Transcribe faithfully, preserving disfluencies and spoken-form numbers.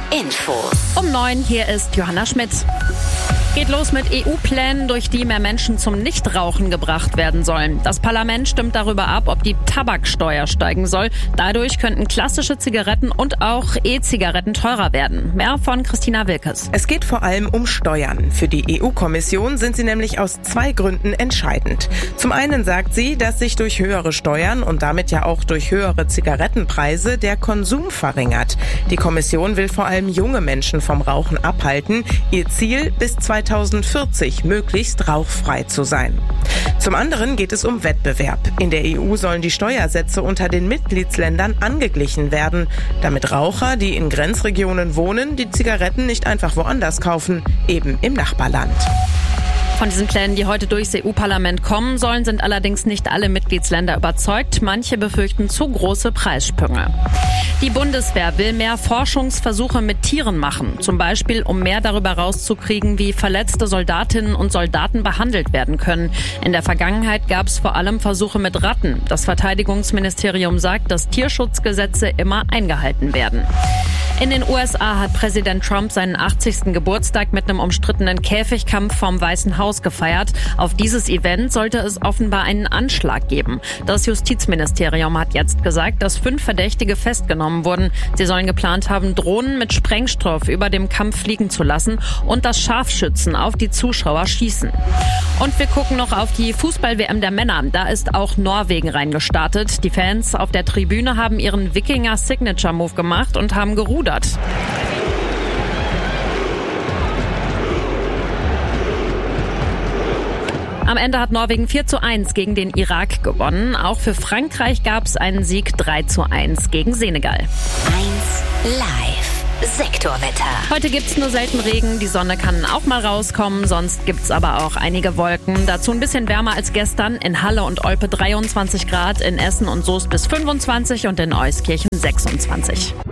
Infos. Um neun, hier ist Johanna Schmidt. Geht los mit E U-Plänen, durch die mehr Menschen zum Nichtrauchen gebracht werden sollen. Das Parlament stimmt darüber ab, ob die Tabaksteuer steigen soll. Dadurch könnten klassische Zigaretten und auch E-Zigaretten teurer werden. Mehr von Christina Wilkes. Es geht vor allem um Steuern. Für die E U-Kommission sind sie nämlich aus zwei Gründen entscheidend. Zum einen sagt sie, dass sich durch höhere Steuern und damit ja auch durch höhere Zigarettenpreise der Konsum verringert. Die Kommission will vor allem junge Menschen vom Rauchen abhalten. Ihr Ziel, bis zweitausendvierzig möglichst rauchfrei zu sein. Zum anderen geht es um Wettbewerb. In der E U sollen die Steuersätze unter den Mitgliedsländern angeglichen werden, damit Raucher, die in Grenzregionen wohnen, die Zigaretten nicht einfach woanders kaufen, eben im Nachbarland. Von diesen Plänen, die heute durchs E U-Parlament kommen sollen, sind allerdings nicht alle Mitgliedsländer überzeugt. Manche befürchten zu große Preissprünge. Die Bundeswehr will mehr Forschungsversuche mit Tieren machen. Zum Beispiel, um mehr darüber rauszukriegen, wie verletzte Soldatinnen und Soldaten behandelt werden können. In der Vergangenheit gab es vor allem Versuche mit Ratten. Das Verteidigungsministerium sagt, dass Tierschutzgesetze immer eingehalten werden. In den U S A hat Präsident Trump seinen achtzigsten Geburtstag mit einem umstrittenen Käfigkampf vom Weißen Haus gefeiert. Auf dieses Event sollte es offenbar einen Anschlag geben. Das Justizministerium hat jetzt gesagt, dass fünf Verdächtige festgenommen wurden. Sie sollen geplant haben, Drohnen mit Sprengstoff über dem Kampf fliegen zu lassen und dass Scharfschützen auf die Zuschauer schießen. Und wir gucken noch auf die Fußball-W M der Männer. Da ist auch Norwegen reingestartet. Die Fans auf der Tribüne haben ihren Wikinger-Signature-Move gemacht und haben gerudert. Am Ende hat Norwegen vier zu eins gegen den Irak gewonnen. Auch für Frankreich gab es einen Sieg drei zu eins gegen Senegal. eins Live. Sektorwetter. Heute gibt's nur selten Regen, die Sonne kann auch mal rauskommen, sonst gibt's aber auch einige Wolken. Dazu ein bisschen wärmer als gestern, in Halle und Olpe dreiundzwanzig Grad, in Essen und Soest bis fünfundzwanzig und in Euskirchen sechsundzwanzig.